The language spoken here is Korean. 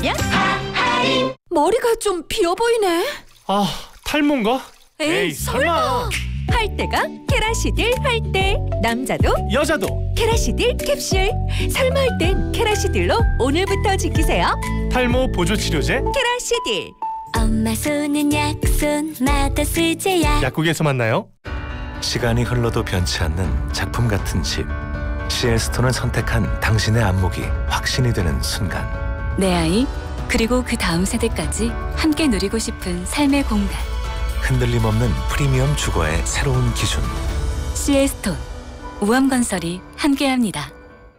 하면 머리가 좀 비어 보이네. 아, 탈모인가? 에이, 설마. 할 때가 케라시딜 할 때. 남자도 여자도 케라시딜 캡슐. 설마 할 땐 케라시딜로 오늘부터 지키세요. 탈모 보조 치료제 케라시딜. 엄마 손은 약손마다 쓰제야. 약국에서 만나요. 시간이 흘러도 변치 않는 작품 같은 집. CL스톤을 선택한 당신의 안목이 확신이 되는 순간. 내 아이, 그리고 그 다음 세대까지 함께 누리고 싶은 삶의 공간. 흔들림 없는 프리미엄 주거의 새로운 기준. CL스톤, 우암건설이 함께합니다.